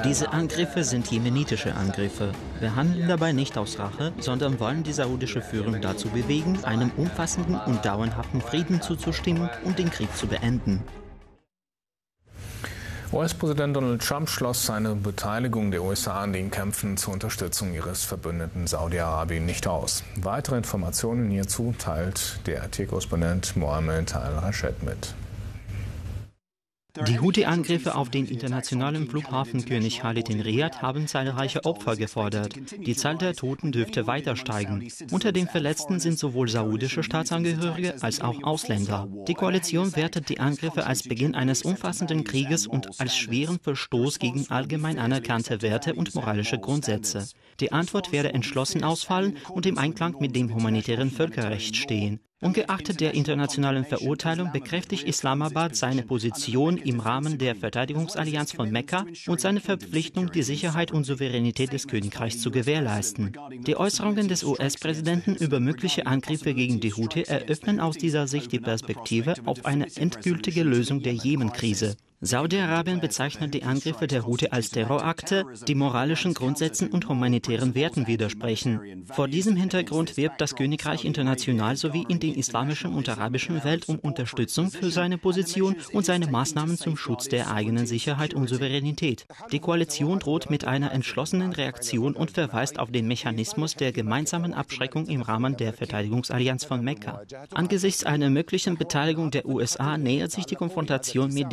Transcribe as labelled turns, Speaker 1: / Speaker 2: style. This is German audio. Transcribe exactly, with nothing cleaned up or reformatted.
Speaker 1: Diese Angriffe sind jemenitische Angriffe. Wir handeln dabei nicht aus Rache, sondern wollen die saudische Führung dazu bewegen, einem umfassenden und dauerhaften Frieden zuzustimmen und den Krieg zu beenden.
Speaker 2: U S-Präsident Donald Trump schloss seine Beteiligung der U S A an den Kämpfen zur Unterstützung ihres Verbündeten Saudi-Arabien nicht aus. Weitere Informationen hierzu teilt der T-Korrespondent Mohammed Al-Rashed mit.
Speaker 1: Die Houthi-Angriffe auf den internationalen Flughafen König Khalid in Riyadh haben zahlreiche Opfer gefordert. Die Zahl der Toten dürfte weiter steigen. Unter den Verletzten sind sowohl saudische Staatsangehörige als auch Ausländer. Die Koalition wertet die Angriffe als Beginn eines umfassenden Krieges und als schweren Verstoß gegen allgemein anerkannte Werte und moralische Grundsätze. Die Antwort werde entschlossen ausfallen und im Einklang mit dem humanitären Völkerrecht stehen. Ungeachtet der internationalen Verurteilung bekräftigt Islamabad seine Position im Rahmen der Verteidigungsallianz von Mekka und seine Verpflichtung, die Sicherheit und Souveränität des Königreichs zu gewährleisten. Die Äußerungen des U S-Präsidenten über mögliche Angriffe gegen die Houthi eröffnen aus dieser Sicht die Perspektive auf eine endgültige Lösung der Jemen-Krise. Saudi-Arabien bezeichnet die Angriffe der Houthi als Terrorakte, die moralischen Grundsätzen und humanitären Werten widersprechen. Vor diesem Hintergrund wirbt das Königreich international sowie in der islamischen und arabischen Welt um Unterstützung für seine Position und seine Maßnahmen zum Schutz der eigenen Sicherheit und Souveränität. Die Koalition droht mit einer entschlossenen Reaktion und verweist auf den Mechanismus der gemeinsamen Abschreckung im Rahmen der Verteidigungsallianz von Mekka. Angesichts einer möglichen Beteiligung der U S A nähert sich die Konfrontation mit